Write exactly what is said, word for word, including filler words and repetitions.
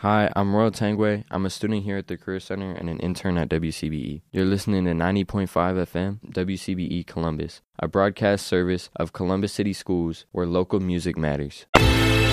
Hi, I'm Royal Tangway. I'm a student here at the Career Center and an intern at W C B E. You're listening to ninety point five F M, W C B E Columbus, a broadcast service of Columbus City Schools where local music matters.